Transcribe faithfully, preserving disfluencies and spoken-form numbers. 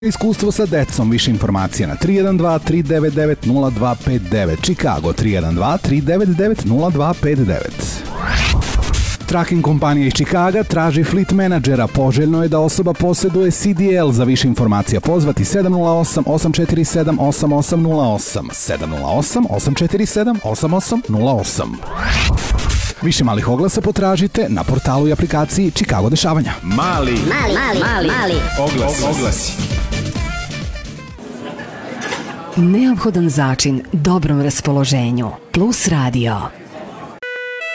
Iskustvo sa decom, više informacija na tri jedan dva, tri devet devet, nula dva pet devet. Chicago tri jedan dva, tri devet devet, nula dva pet devet. Tracking kompanija iz Chicaga traži fleet menadžera. Poželjno je da osoba posjeduje C D L. Za više informacija pozvati sedam nula osam, osam četiri sedam, osam osam nula osam, sedam nula osam, osam četiri sedam, osam osam nula osam. Više malih oglasa potražite na portalu i aplikaciji Chicago dešavanja. Mali, mali, mali, mali, mali. Oglasi. Oglasi. Neophodan začin dobrom raspoloženju. Plus radio.